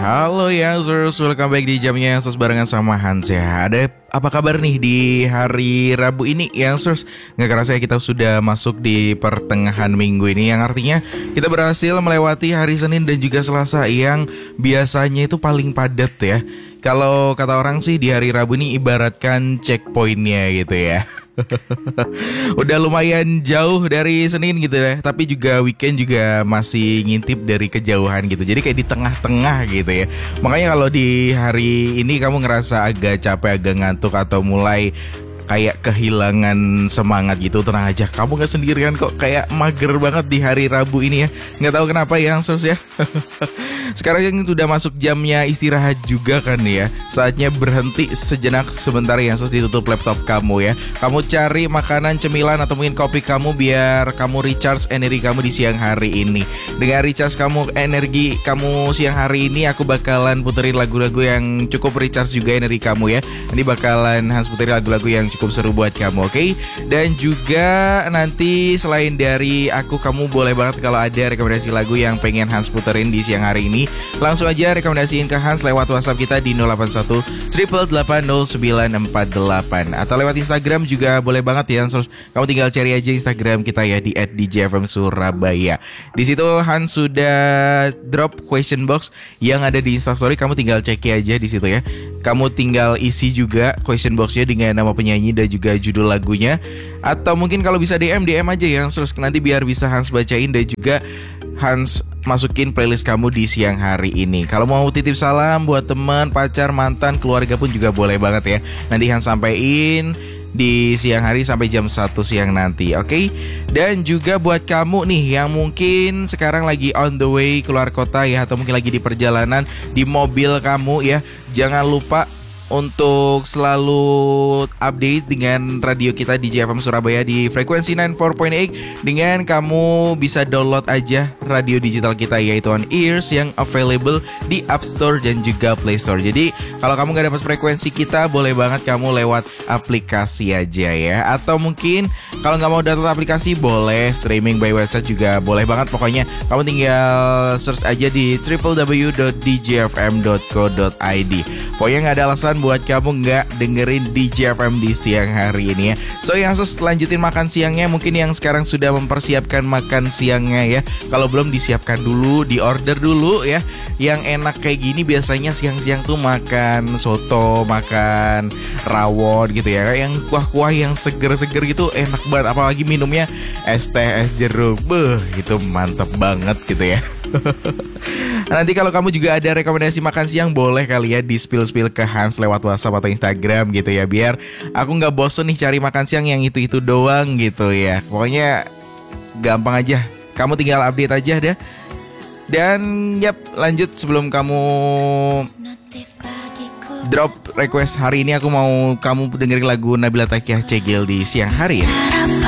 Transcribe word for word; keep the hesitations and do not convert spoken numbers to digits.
Halo Yansers, welcome back di jamnya Yansers barengan sama Hans ya. Ada apa kabar nih di hari Rabu ini Yansers? Nggak kerasa ya kita sudah masuk di pertengahan minggu ini, yang artinya kita berhasil melewati hari Senin dan juga Selasa yang biasanya itu paling padat ya. Kalau kata orang sih di hari Rabu ini ibaratkan checkpointnya gitu ya. Udah lumayan jauh dari Senin gitu ya, tapi juga weekend juga masih ngintip dari kejauhan gitu. Jadi kayak di tengah-tengah gitu ya. Makanya kalau di hari ini kamu ngerasa agak capek, agak ngantuk atau mulai kayak kehilangan semangat gitu, tenang aja, kamu gak sendirian kok. Kayak mager banget di hari Rabu ini ya. Gak tahu kenapa ya Sos ya. Sekarang yang sudah masuk jamnya istirahat juga kan ya. Saatnya berhenti sejenak sebentar ya Sos, ditutup laptop kamu ya. Kamu cari makanan, cemilan atau mungkin kopi kamu biar kamu recharge energi kamu di siang hari ini. Dengan recharge kamu energi kamu siang hari ini, aku bakalan puterin lagu-lagu yang cukup recharge juga energi kamu ya. Ini bakalan Hans puterin lagu-lagu yang cukup seru buat kamu, oke? Okay? Dan juga nanti selain dari aku, kamu boleh banget kalau ada rekomendasi lagu yang pengen Hans puterin di siang hari ini, langsung aja rekomendasiin ke Hans lewat WhatsApp kita di nol delapan satu delapan delapan nol sembilan empat delapan, atau lewat Instagram juga boleh banget ya. So, kamu tinggal cari aja Instagram kita ya di et d j f m surabaya. Di situ Hans sudah drop question box yang ada di Instastory, kamu tinggal cek aja di situ ya. Kamu tinggal isi juga question boxnya dengan nama penyanyi dan juga judul lagunya, atau mungkin kalau bisa D M D M aja ya, terus nanti biar bisa Hans bacain dan juga Hans masukin playlist kamu di siang hari ini. Kalau mau titip salam buat teman, pacar, mantan, keluarga pun juga boleh banget ya. Nanti Hans sampein di siang hari sampai jam satu siang nanti, oke? Okay? Dan juga buat kamu nih yang mungkin sekarang lagi on the way keluar kota ya, atau mungkin lagi di perjalanan di mobil kamu ya, jangan lupa untuk selalu update dengan radio kita di J F M Surabaya di frekuensi sembilan puluh empat koma delapan, dengan kamu bisa download aja radio digital kita yaitu On Ears yang available di App Store dan juga Play Store. Jadi kalau kamu gak dapat frekuensi kita, boleh banget kamu lewat aplikasi aja ya. Atau mungkin kalau gak mau download aplikasi, boleh streaming by website juga boleh banget. Pokoknya kamu tinggal search aja di w w w dot d j f m dot co dot i d. Pokoknya gak ada alasan buat kamu nggak dengerin D J F M di siang hari ini ya. So yang sus lanjutin makan siangnya, mungkin yang sekarang sudah mempersiapkan makan siangnya ya. Kalau belum, disiapkan dulu, di order dulu ya. Yang enak kayak gini biasanya siang-siang tuh makan soto, makan rawon gitu ya. Yang kuah-kuah yang seger-seger gitu enak banget. Apalagi minumnya es teh, es jeruk, beuh, itu mantep banget gitu ya. Nanti kalau kamu juga ada rekomendasi makan siang, boleh kali ya di spill-spill ke Hans lewat WhatsApp atau Instagram gitu ya, biar aku gak bosen nih cari makan siang yang itu-itu doang gitu ya. Pokoknya gampang aja, kamu tinggal update aja deh. Dan yap, lanjut sebelum kamu drop request hari ini, aku mau kamu dengerin lagu Nabila Takiah Cegil di siang hari ya.